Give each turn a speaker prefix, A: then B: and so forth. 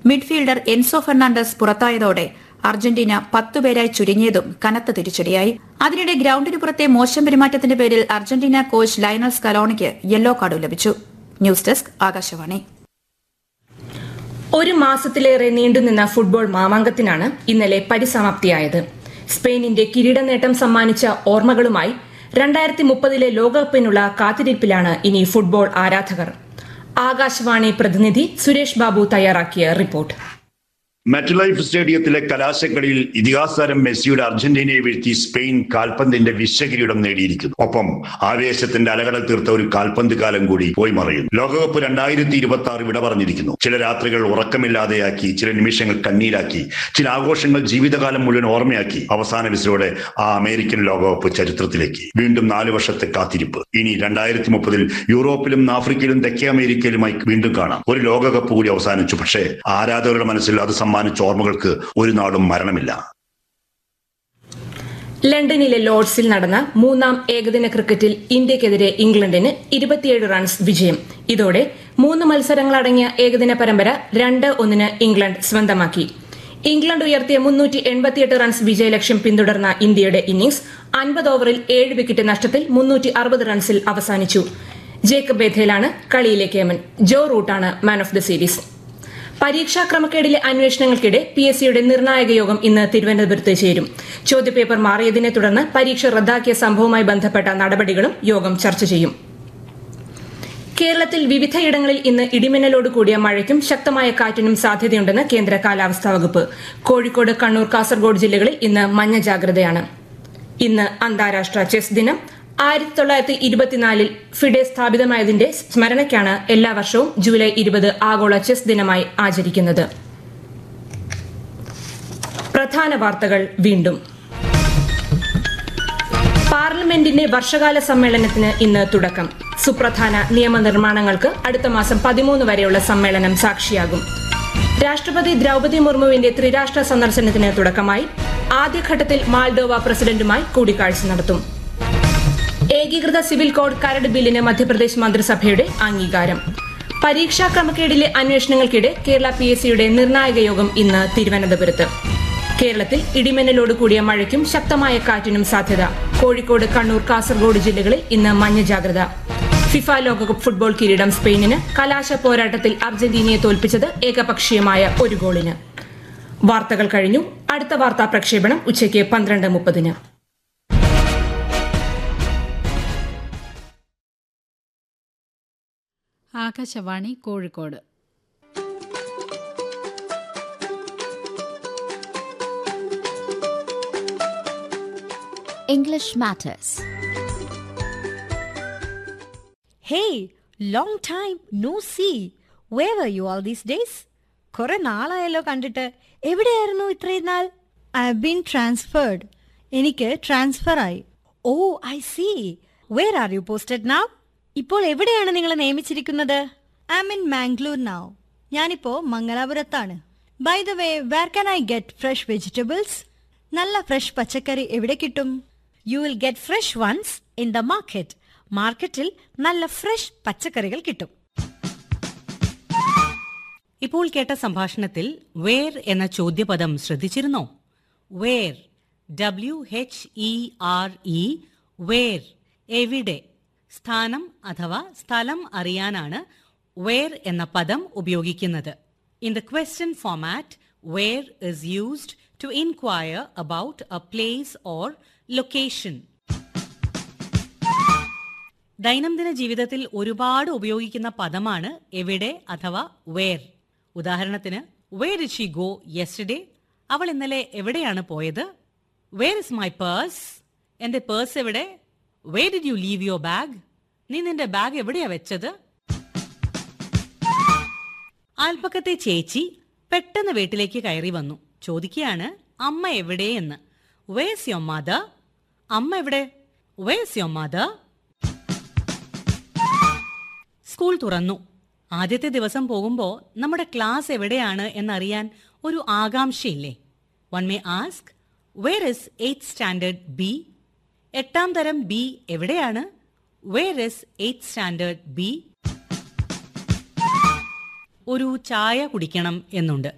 A: Midfielder Enzo Fernandez പുറത്തായതോടെ Argentina 10 പേരായി ചുരുങ്ങിയതും കനത്ത തിരിച്ചടിയായി. അതിനിടെ ഗ്രൌണ്ടിന് പുറത്തെ മോശം പെരുമാറ്റത്തിന്റെ പേരിൽ അർജന്റീന കോച്ച് ലയണൽ സ്കലോണിക്ക് യെല്ലോ കാർഡും ലഭിച്ചു. News desk Akashvani.
B: ഒരു മാസത്തിലേറെ നീണ്ടുനിന്ന ഫുട്ബോൾ മാമാങ്കത്തിനാണ് ഇന്നലെ പരിസമാപ്തിയായത്. സ്പെയിനിന്റെ കിരീട നേട്ടം സമ്മാനിച്ച ഓർമ്മകളുമായി 2030 ലോകകപ്പിനുള്ള കാത്തിരിപ്പിലാണ് ഇനി ഫുട്ബോൾ ആരാധകർ. ആകാശവാണി പ്രതിനിധി സുരേഷ് ബാബു തയ്യാറാക്കിയ റിപ്പോർട്ട്.
C: മെറ്റ്ലൈഫ് സ്റ്റേഡിയത്തിലെ കലാശക്കളിയിൽ ഇതിഹാസതാരം മെസ്സിയുടെ അർജന്റീനയെ വീഴ്ത്തി സ്പെയിൻ കാൽപന്തിന്റെ വിശ്വകിരീടം നേടിയിരിക്കുന്നു. ഒപ്പം ആവേശത്തിന്റെ അലകടൽ തീർത്ത ഒരു കാൽപന്ത് കാലം കൂടി പോയി മറയുന്നു. ലോകകപ്പ് 2026 വിട പറഞ്ഞിരിക്കുന്നു. ചില രാത്രികൾ ഉറക്കമില്ലാതെയാക്കി, ചില നിമിഷങ്ങൾ കണ്ണീരാക്കി, ചില ആഘോഷങ്ങൾ ജീവിതകാലം മുഴുവൻ ഓർമ്മയാക്കി അവസാന വിസിലോടെ ആ അമേരിക്കൻ ലോകകപ്പ് ചരിത്രത്തിലേക്ക്. വീണ്ടും 4 വർഷത്തെ കാത്തിരിപ്പ്. ഇനി 2030 യൂറോപ്പിലും ആഫ്രിക്കയിലും തെക്കേ അമേരിക്കയിലുമായി വീണ്ടും കാണാം. ഒരു ലോകകപ്പ് കൂടി അവസാനിച്ചു. പക്ഷേ ആരാധകരുടെ മനസ്സിൽ അത് സമ്മാനിച്ച ഓർമ്മകൾക്ക് ഒരു നാടും മരണമില്ല.
B: ലണ്ടനിലെ ലോർഡ്സിൽ നടന്ന 3ാം ഏകദിന ക്രിക്കറ്റിൽ ഇന്ത്യക്കെതിരെ ഇംഗ്ലണ്ടിന് 27 റൺസ് വിജയം. ഇതോടെ 3 മത്സരങ്ങളടങ്ങിയ ഏകദിന പരമ്പര 2-1 ഇംഗ്ലണ്ട് സ്വന്തമാക്കി. ഇംഗ്ലണ്ട് ഉയർത്തിയ 388 റൺസ് വിജയലക്ഷ്യം പിന്തുടർന്ന ഇന്ത്യയുടെ ഇന്നിംഗ്സ് 50 ഓവറിൽ 7 വിക്കറ്റ് നഷ്ടത്തിൽ 360 റൺസിൽ അവസാനിച്ചു. ജേക്കബ് ബേഥേലാണ് കളിയിലെ കേമൻ. ജോ റൂട്ടാണ് മാൻ ഓഫ് ദി സീരീസ്. പരീക്ഷാ ക്രമക്കേടിലെ അന്വേഷണങ്ങൾക്കിടെ PSCയുടെ നിർണായക യോഗം ഇന്ന് തിരുവനന്തപുരത്ത് ചേരും. ചോദ്യപേപ്പർ മാറിയതിനെ തുടർന്ന് പരീക്ഷ റദ്ദാക്കിയ സംഭവവുമായി ബന്ധപ്പെട്ട നടപടികളും യോഗം ചർച്ച ചെയ്യും. കേരളത്തിൽ വിവിധയിടങ്ങളിൽ ഇന്ന് ഇടിമിന്നലോട് കൂടിയ മഴയ്ക്കും ശക്തമായ കാറ്റിനും സാധ്യതയുണ്ടെന്ന് കേന്ദ്ര കാലാവസ്ഥാ വകുപ്പ്. കോഴിക്കോട്, കണ്ണൂർ, കാസർഗോഡ് ജില്ലകളിൽ ഇന്ന് മഞ്ഞ ജാഗ്രതയാണ്. ഇന്ന് അന്താരാഷ്ട്ര ചെസ് ദിനം. 1924 ഫിഡെ സ്ഥാപിതമായതിന്റെ സ്മരണയ്ക്കാണ് എല്ലാ വർഷവും ജൂലൈ 20 ആഗോള ചെസ് ദിനമായി ആചരിക്കുന്നത്. പ്രധാന വാർത്തകൾ വീണ്ടും. പാർലമെന്റിന്റെ വർഷകാല സമ്മേളനത്തിന് ഇന്ന് തുടക്കം. സുപ്രധാന നിയമനിർമ്മാണങ്ങൾക്ക് അടുത്ത മാസം 13 വരെയുള്ള സമ്മേളനം സാക്ഷിയാകും. രാഷ്ട്രപതി ദ്രൌപദി മുർമുവിന്റെ ത്രിരാഷ്ട്ര സന്ദർശനത്തിന് തുടക്കമായി. ആദ്യഘട്ടത്തിൽ മാൾഡോവ പ്രസിഡന്റുമായി കൂടിക്കാഴ്ച നടത്തും. ഏകീകൃത സിവിൽ കോഡ് കരട് ബില്ലിന് മധ്യപ്രദേശ് മന്ത്രിസഭയുടെ അംഗീകാരം. പരീക്ഷാ ക്രമക്കേടിലെ അന്വേഷണങ്ങൾക്കിടെ കേരള PSCയുടെ നിർണായക യോഗം ഇന്ന് തിരുവനന്തപുരത്ത്. കേരളത്തിൽ ഇടിമിന്നലോട് കൂടിയ മഴയ്ക്കും ശക്തമായ കാറ്റിനും സാധ്യത. കോഴിക്കോട്, കണ്ണൂർ, കാസർഗോഡ് ജില്ലകളിൽ ഇന്ന് മഞ്ഞ ജാഗ്രത. ഫിഫ ലോകകപ്പ് ഫുട്ബോൾ കിരീടം സ്പെയിനിന്. കലാശ പോരാട്ടത്തിൽ അർജന്റീനയെ തോൽപ്പിച്ചത് ഏകപക്ഷീയമായ 1 ഗോളിന്. വാർത്തകൾ കഴിഞ്ഞു. അടുത്ത വാർത്താ പ്രക്ഷേപണം ഉച്ചയ്ക്ക് 12:30.
D: Akashvani Kozhikode.
E: English Matters.
F: Hey, long time no see. Where were you all these days? കുറെ നാളായല്ലോ കണ്ടിട്ട്. എവിടെയായിരുന്നു ഇത്രയും നാൾ? I have been transferred. എനിക്ക് ട്രാൻസ്ഫർ ആയി. Oh, I see. Where are you posted now? ഇപ്പോൾ എവിടെയാണ് നിങ്ങളെ നിയമിച്ചിരിക്കുന്നത്? I am in Mangalore now. ഞാനിപ്പോ മംഗലാപുരത്താണ്. By the way, where can I get fresh vegetables? നല്ല ഫ്രഷ് പച്ചക്കറി എവിടെ കിട്ടും? You will get fresh ones in the market. മാർക്കറ്റിൽ നല്ല ഫ്രഷ് പച്ചക്കറികൾ കിട്ടും.
G: ഇപ്പോൾ കേട്ട സംഭാഷണത്തിൽ വേർ എന്ന ചോദ്യപദം ശ്രദ്ധിച്ചിരുന്നോ? വേർ, WHERE, വേർ, എവിടെ. സ്ഥാനം അഥവാ സ്ഥലം അറിയാനാണ് വേർ എന്ന പദം ഉപയോഗിക്കുന്നത്. In the question format, where is used to inquire about A place or location. ദൈനംദിന ജീവിതത്തിൽ ഒരുപാട് ഉപയോഗിക്കുന്ന പദമാണ് എവിടെ അഥവാ വേർ. ഉദാഹരണത്തിന്, where did she go yesterday? അവൾ ഇന്നലെ എവിടെയാണ് പോയത്? Where is my purse? എന്റെ പേഴ്സ് എവിടെ? Where did you leave your bag? നീ നിന്റെ ബാഗ് എവിടെയാ വെച്ചത്? അയൽപക്കത്തെ ചേച്ചി പെട്ടെന്ന് വീട്ടിലേക്ക് കയറി വന്നു. ചോദിക്കുകയാണ്, അമ്മ എവിടെ എന്ന്. Verse your mother? അമ്മ എവിടെ? Verse your mother? സ്കൂൾ തുറന്നു. ആദ്യത്തെ ദിവസം പോകുമ്പോൾ നമ്മുടെ ക്ലാസ് എവിടെയാണ് എന്നറിയാൻ ഒരു ആകാംക്ഷയില്ലേ? One may ask, where is 8th standard B? 8ാം തരം ബി എവിടെയാണ്? Where is 8th standard B? ഒരു ചായ കുടിക്കണം എന്നുണ്ട്.